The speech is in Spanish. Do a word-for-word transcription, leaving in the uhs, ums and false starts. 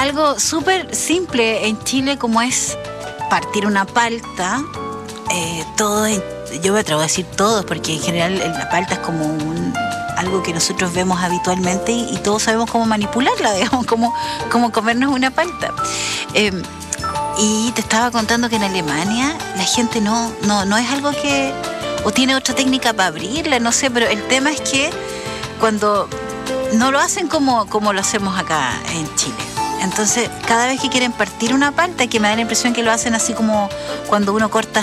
algo súper simple en Chile como es partir una palta. Eh, todo, yo me atrevo a decir todo, porque en general la palta es como un, algo que nosotros vemos habitualmente y, y todos sabemos cómo manipularla, digamos, cómo, cómo comernos una palta. Eh, y te estaba contando que en Alemania la gente no, no, no es algo que... o tiene otra técnica para abrirla, no sé, pero el tema es que cuando no lo hacen como, como lo hacemos acá en Chile. Entonces, cada vez que quieren partir una palta, que me da la impresión que lo hacen así como cuando uno corta